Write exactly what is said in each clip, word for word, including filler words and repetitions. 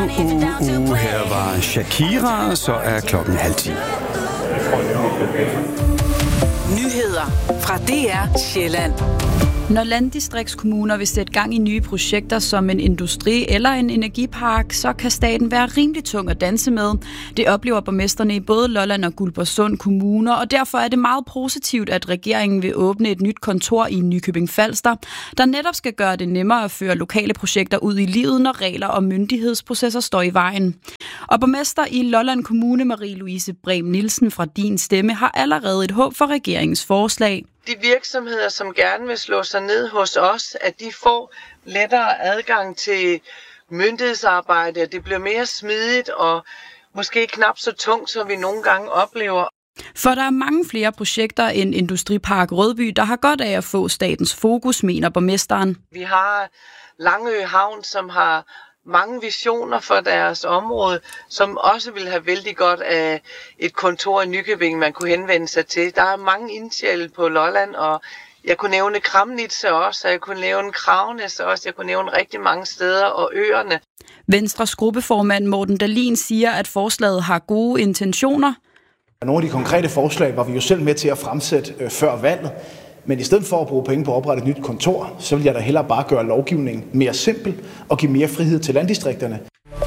uh, uh, her var Shakira, så er klokken halv ti. Nyheder fra D R Sjælland. Når landdistriktskommuner vil sætte gang i nye projekter som en industri eller en energipark, så kan staten være rimelig tung at danse med. Det oplever borgmesterne i både Lolland og Guldborgsund kommuner, og derfor er det meget positivt, at regeringen vil åbne et nyt kontor i Nykøbing Falster, der netop skal gøre det nemmere at føre lokale projekter ud i livet, når regler og myndighedsprocesser står i vejen. Og borgmester i Lolland Kommune, Marie-Louise Brehm Nielsen fra Din Stemme, har allerede et håb for regeringens forslag. De virksomheder, som gerne vil slå sig ned hos os, at de får lettere adgang til myndighedsarbejde, det bliver mere smidigt og måske knap så tungt, som vi nogle gange oplever. For der er mange flere projekter end Industripark Rødby, der har godt af at få statens fokus, mener borgmesteren. Vi har Langø Havn, som har mange visioner for deres område, som også vil have vældig godt af et kontor i Nykøbing, man kunne henvende sig til. Der er mange ildsjæle på Lolland, og jeg kunne nævne Kramnitze også, og jeg kunne nævne Kravnes også, jeg kunne nævne rigtig mange steder og øerne. Venstres gruppeformand Morten Dahlin siger, at forslaget har gode intentioner. Nogle af de konkrete forslag var vi jo selv med til at fremsætte øh, før valget. Men i stedet for at bruge penge på at oprette et nyt kontor, så vil jeg da hellere bare gøre lovgivningen mere simpel og give mere frihed til landdistrikterne.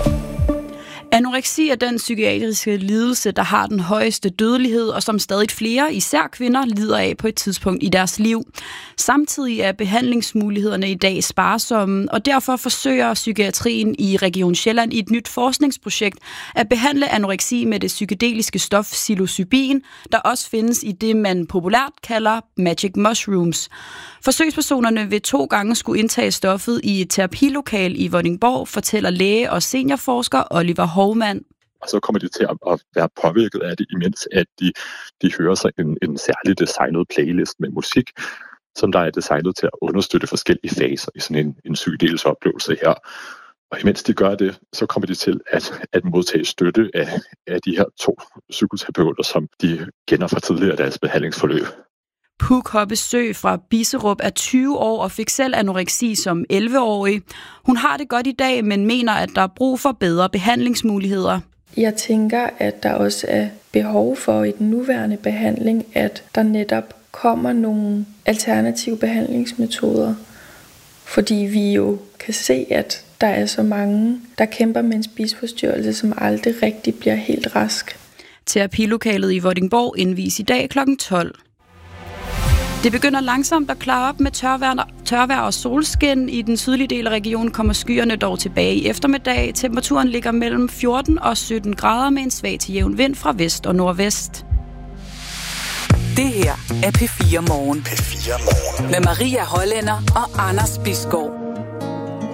Anoreksi er den psykiatriske lidelse, der har den højeste dødelighed, og som stadig flere, især kvinder, lider af på et tidspunkt i deres liv. Samtidig er behandlingsmulighederne i dag sparsomme, og derfor forsøger psykiatrien i Region Sjælland i et nyt forskningsprojekt at behandle anoreksi med det psykedeliske stof psilocybin, der også findes i det, man populært kalder magic mushrooms. Forsøgspersonerne vil to gange skulle indtage stoffet i et terapilokal i Vordingborg, fortæller læge og seniorforsker Oliver Hovmand. Og så kommer de til at være påvirket af det, imens at de, de hører sig en, en særlig designet playlist med musik, som der er designet til at understøtte forskellige faser i sådan en, en psykedelisk oplevelse her. Og imens de gør det, så kommer de til at, at modtage støtte af, af de her to psykoterapeuter, som de kender fra tidligere deres behandlingsforløb. Puk Hoppe Sø fra Bisserup er tyve år og fik selv anoreksi som elleve-årig. Hun har det godt i dag, men mener, at der er brug for bedre behandlingsmuligheder. Jeg tænker, at der også er behov for i den nuværende behandling, at der netop kommer nogle alternative behandlingsmetoder. Fordi vi jo kan se, at der er så mange, der kæmper med en spiseforstyrrelse, som aldrig rigtig bliver helt rask. Terapilokalet i Vordingborg indvies i dag klokken tolv. Det begynder langsomt at klare op med tørvejr, tørvejr og solskin. I den sydlige del af regionen kommer skyerne dog tilbage i eftermiddag. Temperaturen ligger mellem fjorten og sytten grader med en svag til jævn vind fra vest og nordvest. Det her er P fire Morgen. P fire Morgen. Med Maria Hollænder og Anders Bisgaard.